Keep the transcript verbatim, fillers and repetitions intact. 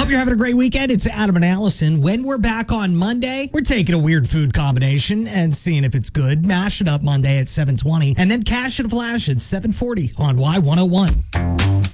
you're having a great weekend. It's Adam and Allison. When we're back on Monday, we're taking a weird food combination and seeing if it's good. Mash it up Monday at seven twenty, and then Cash and Flash at seven forty on Y one oh one.